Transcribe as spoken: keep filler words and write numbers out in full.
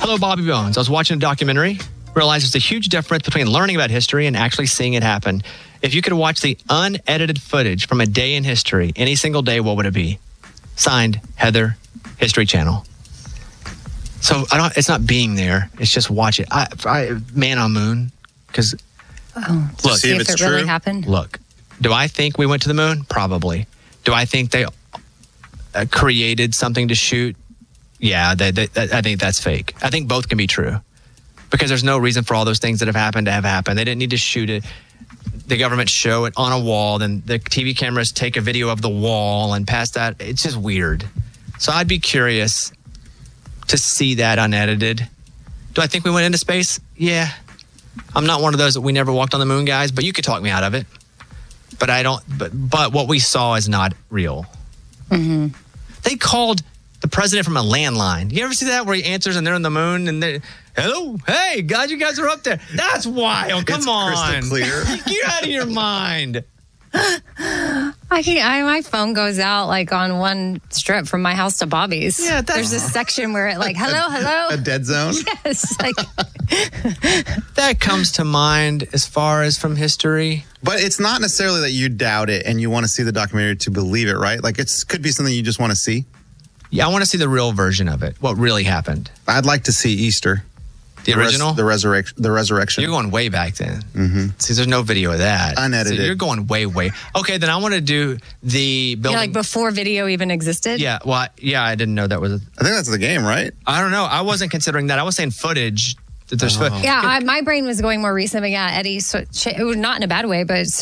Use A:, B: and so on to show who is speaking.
A: Hello, Bobby Bones. I was watching a documentary, realized there's a huge difference between learning about history and actually seeing it happen. If you could watch the unedited footage from a day in history, any single day, what would it be? Signed, Heather, History Channel. So I don't. It's not being there. It's just watch it. I, I man on moon, because
B: oh,
A: look,
B: see if, if it really happened.
A: Look, do I think we went to the moon? Probably. Do I think they uh, created something to shoot? Yeah, they, they, I think that's fake. I think both can be true, because there's no reason for all those things that have happened to have happened. They didn't need to shoot it. The government show it on a wall, then the T V cameras take a video of the wall and pass that. It's just weird. So I'd be curious to see that unedited. Do I think we went into space? Yeah. I'm not one of those that we never walked on the moon guys, but you could talk me out of it. But I don't, but, but what we saw is not real.
B: Mm-hmm.
A: They called the president from a landline. You ever see that where he answers and they're on the moon and they, hello, hey, God, you guys are up there. That's wild. Come
C: it's
A: on.
C: Crystal clear.
A: You're out of your mind.
B: I can. I, my phone goes out like on one strip from my house to Bobby's.
A: Yeah, that's,
B: there's this section where it like, hello, hello.
C: A dead zone?
B: Yes. Like
A: that comes to mind as far as from history.
C: But it's not necessarily that you doubt it and you want to see the documentary to believe it, right? Like it could be something you just want to see.
A: Yeah, I want to see the real version of it. What really happened?
C: I'd like to see Easter.
A: The, the original?
C: Res- the resurrection. The resurrection.
A: You're going way back then.
C: Mm-hmm.
A: See, there's no video of that.
C: Unedited.
A: So you're going way, way. Okay, then I want to do the building.
B: Yeah, like before video even existed?
A: Yeah, well, I, yeah, I didn't know that was. A,
C: I think that's the game, right?
A: I don't know. I wasn't considering that. I was saying footage. That there's
C: Oh.
A: fo-
B: Yeah, I, my brain was going more recent, but yeah, Eddie, so, it was not in a bad way, but